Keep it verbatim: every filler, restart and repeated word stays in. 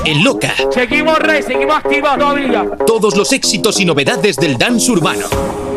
en Loca. Seguimos, Rey, seguimos activos todavía. Todos los éxitos y novedades del dance urbano.